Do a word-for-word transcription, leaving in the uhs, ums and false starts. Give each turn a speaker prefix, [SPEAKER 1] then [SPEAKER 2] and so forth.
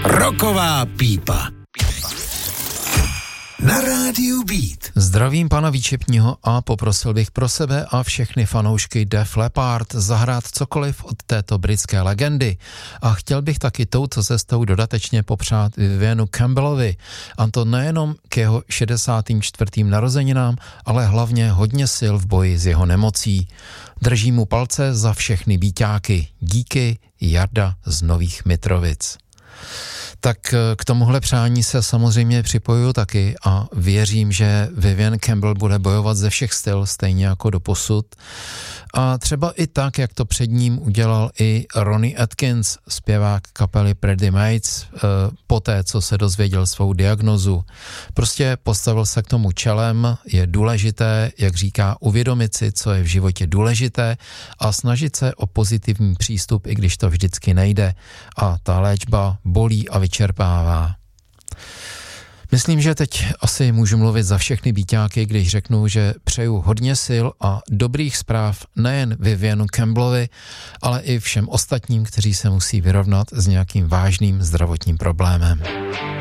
[SPEAKER 1] Rocková pípa. Na rádiu Beat.
[SPEAKER 2] Zdravím pana Výčepního a poprosil bych pro sebe a všechny fanoušky Def Leppard zahrát cokoliv od této britské legendy. A chtěl bych taky touto cestou dodatečně popřát Vivianu Campbellovi. A to nejenom k jeho šedesátým čtvrtým narozeninám, ale hlavně hodně sil v boji s jeho nemocí. Držím mu palce za všechny býťáky. Díky, Jarda z Nových Mitrovic. Tak k tomuhle přání se samozřejmě připojuju taky a věřím, že Vivian Campbell bude bojovat ze všech styl, stejně jako doposud. A třeba i tak, jak to před ním udělal i Ronnie Atkins, zpěvák kapely Pretty Mates, poté, co se dozvěděl svou diagnozu. Prostě postavil se k tomu čelem, je důležité, jak říká, uvědomit si, co je v životě důležité a snažit se o pozitivní přístup, i když to vždycky nejde. A ta léčba bolí a vyčerpává. Myslím, že teď asi můžu mluvit za všechny býťáky, když řeknu, že přeju hodně sil a dobrých zpráv nejen Vivianu Campbellovi, ale i všem ostatním, kteří se musí vyrovnat s nějakým vážným zdravotním problémem.